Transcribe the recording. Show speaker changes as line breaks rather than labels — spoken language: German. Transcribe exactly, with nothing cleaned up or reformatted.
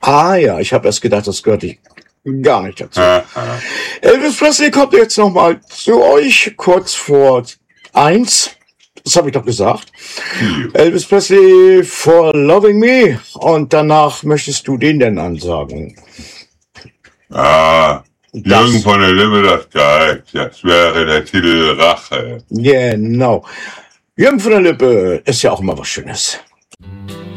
Ah ja, ich habe erst gedacht, das gehört nicht, gar nicht dazu.
Ah, ah.
Elvis Presley kommt jetzt nochmal zu euch, kurz vor eins. Das habe ich doch gesagt.
Vier.
Elvis Presley for Loving Me. Und danach möchtest du den denn ansagen?
Ah,
Das-
Jürgen von der Lippe, das gereicht. Das wäre der Titel Rache.
Genau. Jürgen von der Lippe ist ja auch immer was Schönes.